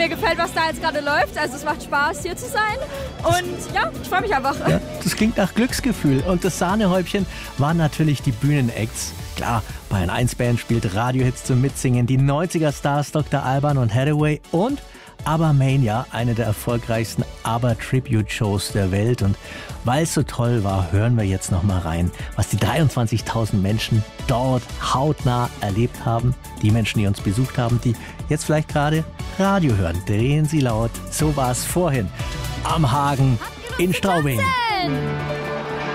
mir gefällt, was da jetzt gerade läuft. Also es macht Spaß, hier zu sein. Und ja, ich freue mich einfach. Ja, das klingt nach Glücksgefühl. Und das Sahnehäubchen waren natürlich die Bühnenacts. Klar, Bayern 1 Band spielt Radiohits zum Mitsingen, die 90er-Stars Dr. Alban und Hathaway und ABBA-Mania, eine der erfolgreichsten ABBA-Tribute-Shows der Welt. Und weil es so toll war, hören wir jetzt noch mal rein, was die 23.000 Menschen dort hautnah erlebt haben. Die Menschen, die uns besucht haben, die jetzt vielleicht gerade Radio hören. Drehen Sie laut. So war es vorhin am Hagen in Straubing.